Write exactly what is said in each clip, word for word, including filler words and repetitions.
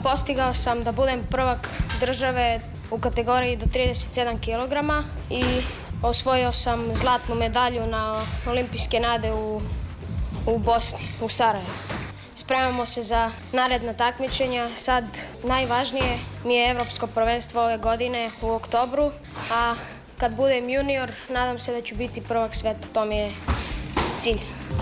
Postigao sam da budem prvak države u kategoriji do trideset sedam kilograma i osvojio sam zlatnu medalju na olimpijske nade u, u Bosni, u Sarajevu. Spremamo se za naredna takmičenja. Sad najvažnije mi je evropsko prvenstvo ove godine u oktobru, a kad budem junior, nadam se da ću biti prvak sveta. To mi je cilj.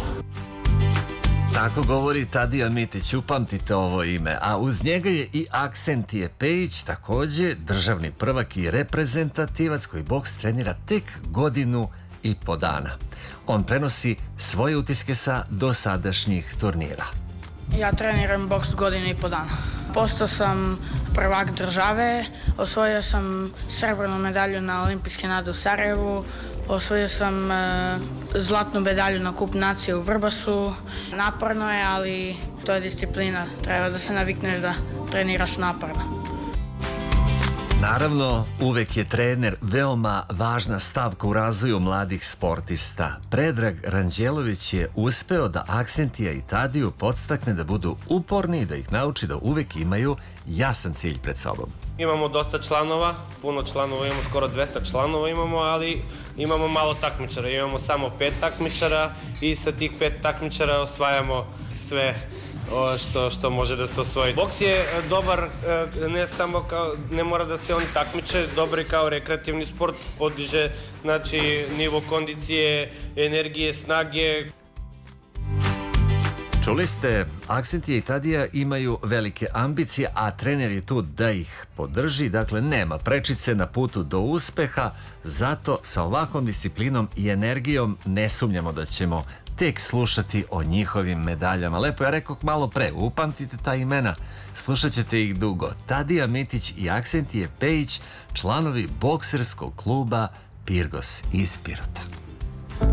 Tako govori Tadija Mitić, upamtite ovo ime. A uz njega je i Aksentije Pejić, takođe državni prvak i reprezentativac koji boks trenira tek godinu i po dana. On prenosi svoje utiske sa dosadašnjih turnira. Ja treniram boks godinu i po dana. Postao sam prvak države, osvojio sam srebrnu medalju na olimpijske nade u Sarajevu, osvojio sam e, zlatnu medalju na kup nacije u Vrbasu. Naporno je, ali to je disciplina. Treba da se navikneš da treniraš naporno. Naravno, uvek je trener veoma važna stavka u razvoju mladih sportista. Predrag Ranđelović je uspeo da Aksentija i Tadiju podstakne da budu uporni i da ih nauči da uvek imaju jasan cilj pred sobom. Imamo dosta članova, puno članova, imamo skoro dvesta članova imamo, ali imamo malo takmičara. Imamo samo pet takmičara i sa tih pet takmičara osvajamo sve što, što može da se osvoji. Boks je dobar, ne samo kao, ne mora da se oni takmiče, dobar je kao rekreativni sport, podiže, znači, nivo kondicije, energije, snage. Čuli ste, Aksentija i Tadija imaju velike ambicije, a trener je tu da ih podrži, dakle nema prečice na putu do uspeha, zato sa ovakvom disciplinom i energijom ne sumnjamo da ćemo tek slušati o njihovim medaljama. Lepo, ja rekoh malo pre, upamtite ta imena, slušat ćete ih dugo. Tadija Mitić i Aksentije Pejić, članovi bokserskog kluba Pirgos iz Pirota.